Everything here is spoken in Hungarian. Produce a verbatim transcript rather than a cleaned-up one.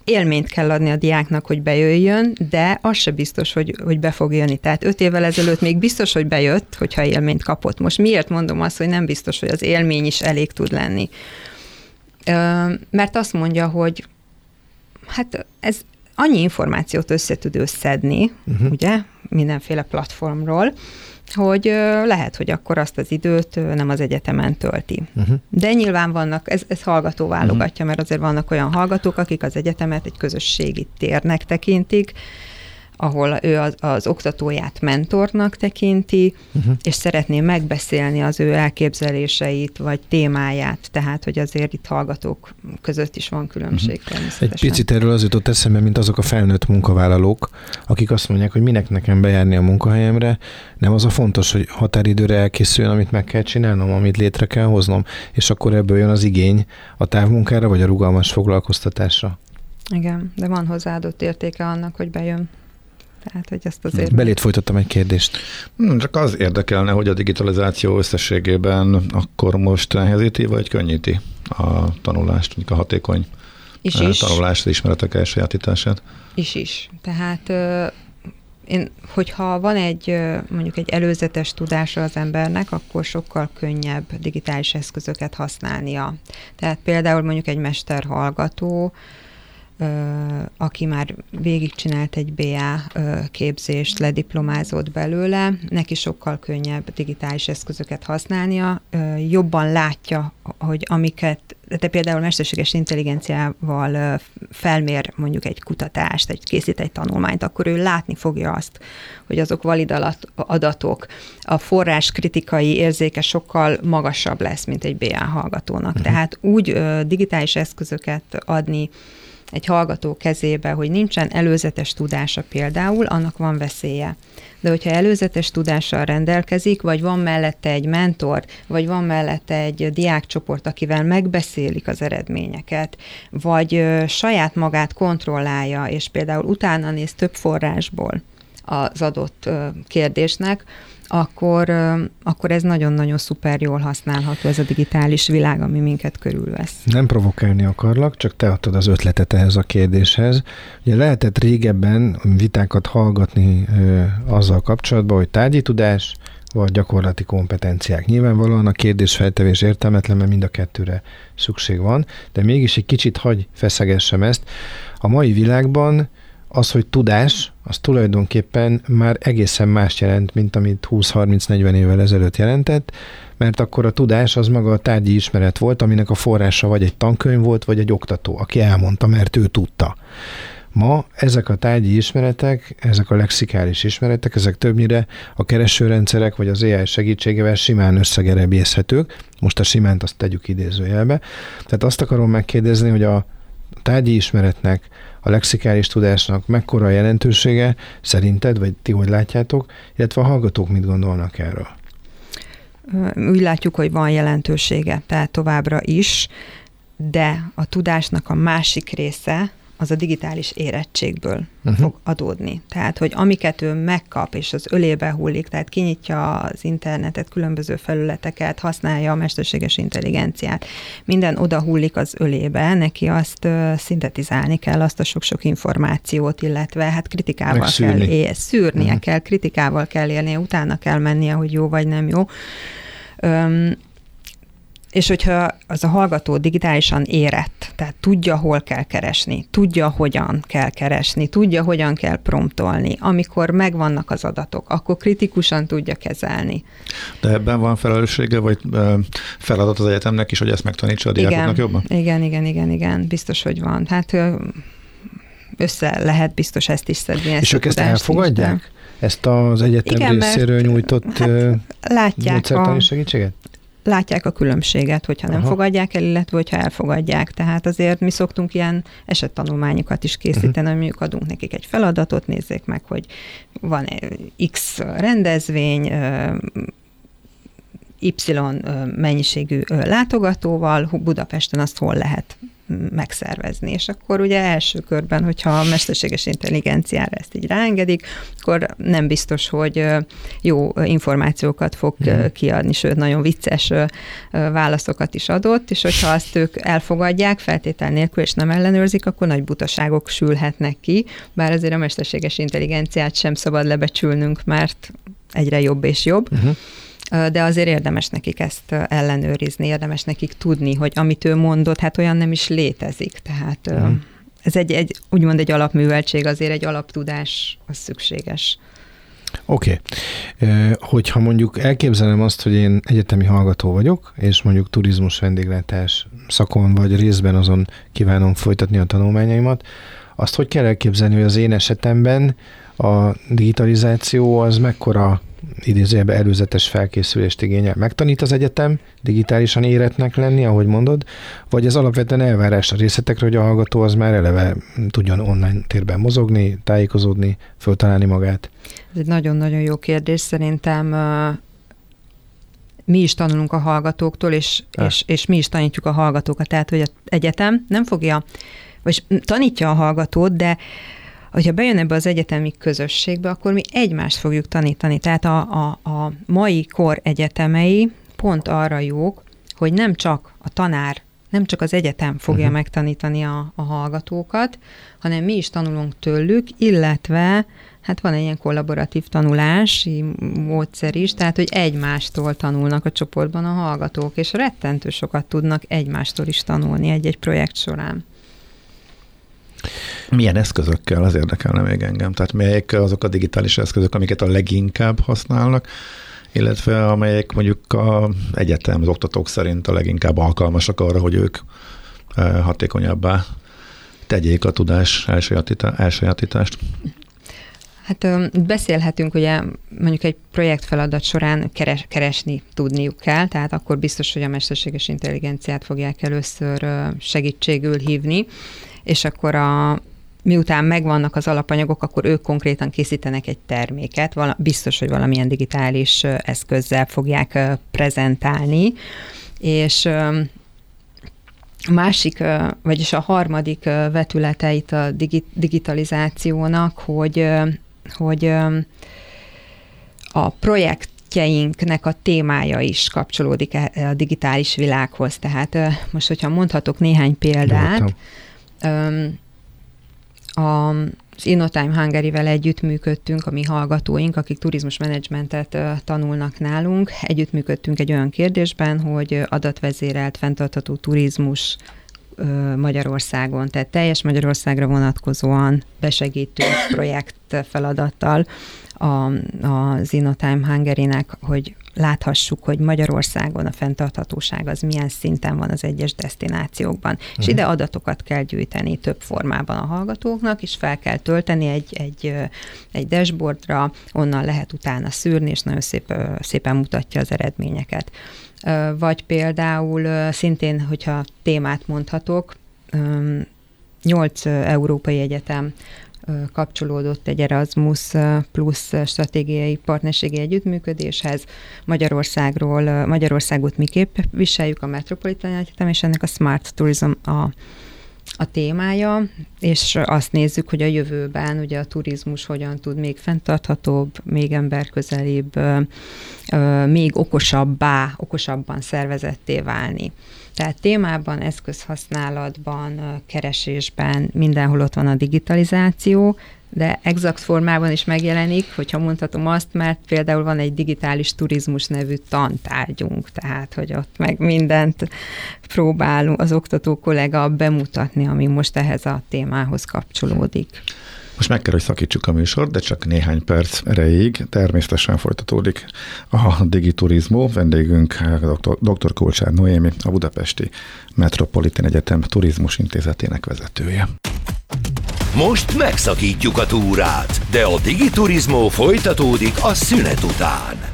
élményt kell adni a diáknak, hogy bejöjjön, de az se biztos, hogy, hogy be fog jönni. Tehát öt évvel ezelőtt még biztos, hogy bejött, hogyha élményt kapott. Most miért mondom azt, hogy nem biztos, hogy az élmény is elég tud lenni? Mert azt mondja, hogy hát ez annyi információt össze tud összedni, uh-huh. ugye, mindenféle platformról, hogy lehet, hogy akkor azt az időt nem az egyetemen tölti. Uh-huh. De nyilván vannak, ez, ez hallgató válogatja, uh-huh. mert azért vannak olyan hallgatók, akik az egyetemet egy közösségi térnek tekintik, ahol ő az, az oktatóját mentornak tekinti, uh-huh. és szeretné megbeszélni az ő elképzeléseit, vagy témáját, tehát, hogy azért itt hallgatók között is van különbség uh-huh. természetesen. Egy picit erről az jutott eszembe, mint azok a felnőtt munkavállalók, akik azt mondják, hogy minek nekem bejárni a munkahelyemre, nem az a fontos, hogy határidőre elkészüljön, amit meg kell csinálnom, amit létre kell hoznom, és akkor ebből jön az igény a távmunkára, vagy a rugalmas foglalkoztatásra. Igen, de van hozzáadott értéke annak, hogy bejön. Tehát, hogy ezt azért... Belét folytattam egy kérdést. Csak az érdekelne, hogy a digitalizáció összességében akkor most nehezíti, vagy könnyíti a tanulást, a hatékony is is. tanulást, ismeretek elsajátítását? Is is. Tehát én, hogyha van egy mondjuk egy előzetes tudása az embernek, akkor sokkal könnyebb digitális eszközöket használnia. Tehát például mondjuk egy mesterhallgató, aki már végigcsinált egy bé á képzést, lediplomázott belőle, neki sokkal könnyebb digitális eszközöket használnia, jobban látja, hogy amiket, de például mesterséges intelligenciával felmér mondjuk egy kutatást, egy készít egy tanulmányt, akkor ő látni fogja azt, hogy azok valid adatok. A forrás kritikai érzéke sokkal magasabb lesz, mint egy bé á hallgatónak. Uh-huh. Tehát úgy digitális eszközöket adni egy hallgató kezébe, hogy nincsen előzetes tudása például, annak van veszélye. De hogyha előzetes tudással rendelkezik, vagy van mellette egy mentor, vagy van mellette egy diákcsoport, akivel megbeszélik az eredményeket, vagy ö, saját magát kontrollálja, és például utána néz több forrásból az adott ö, kérdésnek, akkor, akkor ez nagyon-nagyon szuper jól használható, ez a digitális világ, ami minket körülvesz. Nem provokálni akarlak, csak te adtad az ötletet ehhez a kérdéshez. Ugye lehetett régebben vitákat hallgatni ö, azzal kapcsolatban, hogy tárgyi tudás, vagy gyakorlati kompetenciák. Nyilvánvalóan a kérdésfeltevés értelmetlen, mert mind a kettőre szükség van, de mégis egy kicsit hagy feszegessem ezt. A mai világban az, hogy tudás, az tulajdonképpen már egészen más jelent, mint amit húsz-harminc-negyven évvel ezelőtt jelentett, mert akkor a tudás az maga a tárgyi ismeret volt, aminek a forrása vagy egy tankönyv volt, vagy egy oktató, aki elmondta, mert ő tudta. Ma ezek a tárgyi ismeretek, ezek a lexikális ismeretek, ezek többnyire a keresőrendszerek vagy az á i segítségével simán összegerebészhetők. Most a simánt azt tegyük idézőjelbe. Tehát azt akarom megkérdezni, hogy a tárgyi ismeretnek, a lexikális tudásnak mekkora a jelentősége szerinted, vagy ti hogy látjátok, illetve a hallgatók mit gondolnak erről? Úgy látjuk, hogy van jelentősége, tehát továbbra is, de a tudásnak a másik része az a digitális érettségből uh-huh. fog adódni. Tehát, hogy amiket ő megkap, és az ölébe hullik, tehát kinyitja az internetet, különböző felületeket, használja a mesterséges intelligenciát. Minden oda hullik az ölébe, neki azt uh, szintetizálni kell, azt a sok-sok információt, illetve hát kritikával kell élnie, szűrnie uh-huh. kell, kritikával kell élnie, utána kell mennie, hogy jó vagy nem jó. Um, És hogyha az a hallgató digitálisan érett, tehát tudja, hol kell keresni, tudja, hogyan kell keresni, tudja, hogyan kell promptolni, amikor megvannak az adatok, akkor kritikusan tudja kezelni. De ebben van felelőssége, vagy feladat az egyetemnek is, hogy ezt megtanítsa a diákoknak jobban? Igen, igen, igen, igen, biztos, hogy van. Hát össze lehet biztos ezt is szedni. És ők ezt elfogadják? Is, de... Ezt az egyetem igen, részéről nyújtott hát látják a... segítséget? Látják a különbséget, hogyha nem Aha. fogadják el, illetve hogyha elfogadják. Tehát azért mi szoktunk ilyen esettanulmányokat is készíteni, uh-huh. mondjuk adunk nekik egy feladatot, nézzék meg, hogy van X rendezvény, Y mennyiségű látogatóval, Budapesten azt hol lehet megszervezni. És akkor ugye első körben, hogyha a mesterséges intelligenciára ezt így ráengedik, akkor nem biztos, hogy jó információkat fog mm. kiadni, sőt, nagyon vicces válaszokat is adott, és hogyha azt ők elfogadják feltétel nélkül, és nem ellenőrzik, akkor nagy butaságok sülhetnek ki, bár azért a mesterséges intelligenciát sem szabad lebecsülnünk, mert egyre jobb és jobb. Uh-huh. De azért érdemes nekik ezt ellenőrizni, érdemes nekik tudni, hogy amit ő mondott, hát olyan nem is létezik. Tehát uh-huh. ez egy, egy, úgymond egy alapműveltség, azért egy alaptudás az szükséges. Oké. Okay. Hogyha mondjuk elképzelem azt, hogy én egyetemi hallgató vagyok, és mondjuk turizmus vendéglátás szakon vagy részben azon kívánom folytatni a tanulmányaimat, azt hogy kell elképzelni, hogy az én esetemben a digitalizáció az mekkora idézőjelben előzetes felkészülést igényel? Megtanít az egyetem digitálisan érettnek lenni, ahogy mondod, vagy ez alapvetően elvárás a részletekre, hogy a hallgató az már eleve tudjon online térben mozogni, tájékozódni, föltalálni magát? Ez egy nagyon-nagyon jó kérdés. Szerintem uh, mi is tanulunk a hallgatóktól, és, és, és mi is tanítjuk a hallgatókat. Tehát, hogy az egyetem nem fogja, vagy tanítja a hallgatót, de hogyha bejön ebbe az egyetemi közösségbe, akkor mi egymást fogjuk tanítani. Tehát a, a, a mai kor egyetemei pont arra jók, hogy nem csak a tanár, nem csak az egyetem fogja uh-huh. megtanítani a, a hallgatókat, hanem mi is tanulunk tőlük, illetve hát van egy ilyen kollaboratív tanulási módszer is, tehát hogy egymástól tanulnak a csoportban a hallgatók, és rettentő sokat tudnak egymástól is tanulni egy-egy projekt során. Milyen eszközökkel, az érdekelne még engem? Tehát melyek azok a digitális eszközök, amiket a leginkább használnak, illetve amelyek mondjuk az egyetem, az oktatók szerint a leginkább alkalmasak arra, hogy ők hatékonyabbá tegyék a tudás elsajátítást? Hát beszélhetünk, ugye mondjuk egy projektfeladat során keres, keresni tudniuk kell, tehát akkor biztos, hogy a mesterséges intelligenciát fogják először segítségül hívni, és akkor a, miután megvannak az alapanyagok, akkor ők konkrétan készítenek egy terméket, vala, biztos, hogy valamilyen digitális eszközzel fogják prezentálni, és a másik, vagyis a harmadik vetülete itt a digitalizációnak, hogy, hogy a projektjeinknek a témája is kapcsolódik a digitális világhoz. Tehát most, hogyha mondhatok néhány példát, az InnoTime Hungary-vel együttműködtünk, a mi hallgatóink, akik turizmusmenedzsmentet tanulnak nálunk, együttműködtünk egy olyan kérdésben, hogy adatvezérelt fenntartható turizmus Magyarországon, tehát teljes Magyarországra vonatkozóan besegítő projekt feladattal a, az InnoTime Hungary-nek, hogy láthassuk, hogy Magyarországon a fenntarthatóság az milyen szinten van az egyes desztinációkban. Uh-huh. És ide adatokat kell gyűjteni több formában a hallgatóknak, és fel kell tölteni egy, egy, egy dashboardra, onnan lehet utána szűrni, és nagyon szép, szépen mutatja az eredményeket. Vagy például szintén, hogyha témát mondhatok, nyolc európai egyetem kapcsolódott egy Erasmus plusz stratégiai partnerségi együttműködéshez. Magyarországról, Magyarországot mi képviseljük, a Metropolitan Egyetem, és ennek a Smart Tourism a, a témája, és azt nézzük, hogy a jövőben ugye a turizmus hogyan tud még fenntarthatóbb, még emberközelibb, még okosabbá, okosabban szervezetté válni. Tehát témában, eszközhasználatban, keresésben mindenhol ott van a digitalizáció, de exakt formában is megjelenik, hogyha mondhatom azt, mert például van egy digitális turizmus nevű tantárgyunk, tehát hogy ott meg mindent próbálunk az oktató kollega bemutatni, ami most ehhez a témához kapcsolódik. Most meg kell, hogy szakítsuk a műsort, de csak néhány perc erejéig természetesen folytatódik a Digiturizmó. Vendégünk dr. dr. Kulcsár Noémi, a Budapesti Metropolitan Egyetem Turizmus Intézetének vezetője. Most megszakítjuk a túrát, de a Digiturizmó folytatódik a szünet után.